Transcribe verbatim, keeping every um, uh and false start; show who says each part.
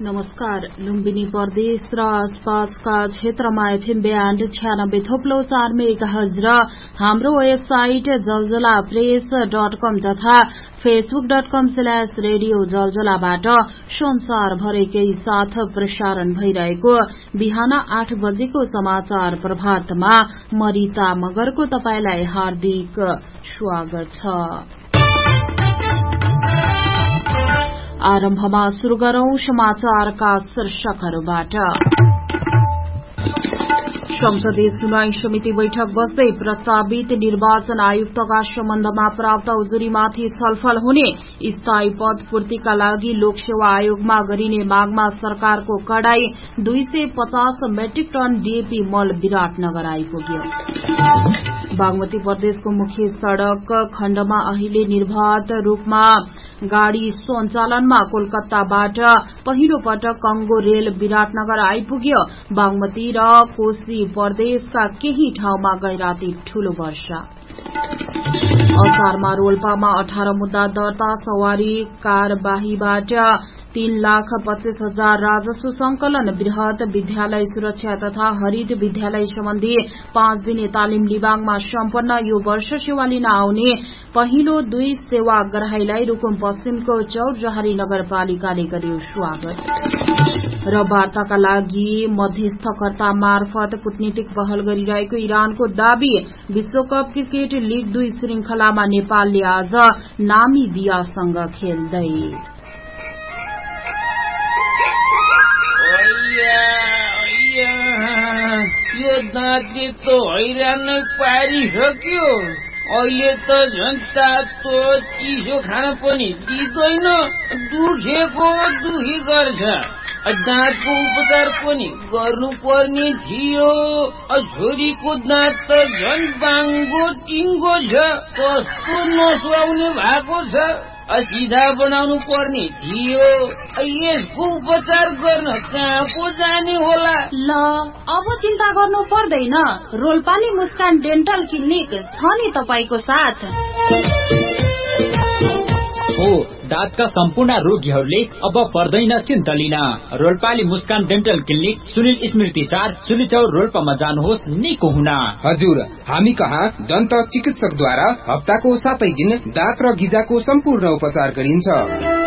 Speaker 1: नमस्कार। लुम्बिनी प्रदेश र आसपासका क्षेत्रमा एफएम ब्यान्ड छ्यानब्बे थोप्लो चार मेगाहर्ज र हाम्रो वेबसाइट जलजला प्रेस डट कम तथा फेसबुक डट कम स्ल्याश रेडियो जलजलाबाट संसारभरिकै साथ प्रसारण भइरहेको बिहान आठ बजेको समाचार प्रभातमा मरिता मगरको तपाईलाई हार्दिक स्वागत छ। आरम्भमा शुरू गरौं समाचारका शीर्षकहरूबाट। संसदीय सुनवाई समिति बैठक बस्दै प्रस्तावित निर्वाचन आयुक्तका सम्बन्धमा प्राप्त उजुरीमाथि छलफल हुने, स्थायी पद पूर्तिका लागि लोकसेवा आयोगमा गरिने मागमा सरकारको कडाई, दुई सय पचास मेट्रिक टन डीएपी मल विराटनगर आइपुग्यो। बागमती प्रदेशको मुख्य सड़क खण्डमा अहिले निर्बाध रूपमा गाड़ी सञ्चालनमा कोलकाताबाट पहिलो पटक कंगो रेल विराटनगर आइपुग्यो। बागमती र कोशी प्रदेशका केही ठाउँमा गैराती ठूलो वर्षा। असारमा रोल्पामा अठार मुद्दा दर्ता, सवारी कारबाहीबाट तीन लाख पच्चीस हजार राजस्व संकलन, वृहत विद्यालय सुरक्षा तथा हरित विद्यालय सम्बन्धी पाँच दिने तालिम लिबाङमा सम्पन्न। यो वर्ष सेवा लिन आउने पहिलो दुई सेवाग्राहीलाई रूकुम पश्चिमको चौरजहारी नगरपालिकाले गर्यो स्वागत। र वार्ताका लागि मध्यस्थकर्ता मार्फत कूटनीतिक पहल गरिरहेको इरानको दावी। विश्वकप क्रिकेट लीग दुई श्रृंखलामा नेपालले आज नामिबियासँग खेल्दै।
Speaker 2: यो दाँतले त हैरान पारिसक्यो। अहिले त झन् तातो चिसो खान पनि दिँदैन, दुखेको दुखी गर्छ। दाँतको उपचार पनि गर्नुपर्ने थियो। छोरीको दाँत त झन् बाङ्गो टिङ्गो छ, कस्तो नसुहाउने भएको छ। सिधा बनाउनु पर्ने थियो। यसको उपचार गर्न कहाँ पो जाने होला?
Speaker 1: ल अब चिन्ता गर्नु पर्दैन, रोल्पाली मुस्कान डेन्टल क्लिनिक छ नि तपाईको साथ।
Speaker 3: हो, दाँतका सम्पूर्ण रोगीहरूले अब पर्दैन चिन्ता लिन। रोल्पाली मुस्कान डेन्टल क्लिनिक सुनिल स्मृति चार सुलिचौर रोल्पामा जानुहोस् निको हुन।
Speaker 4: हजुर, हामी कहाँ दन्त चिकित्सकद्वारा हप्ताको सातै दिन दाँत र गिजाको सम्पूर्ण उपचार गरिन्छ।